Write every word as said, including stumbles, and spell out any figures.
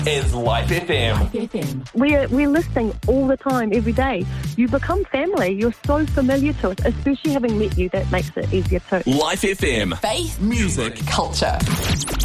is Life F M. Life F M. We're, we're listening all the time, every day. You become family. You're so familiar to it, especially having met you. That makes it easier too. Life F M. Faith, music, culture.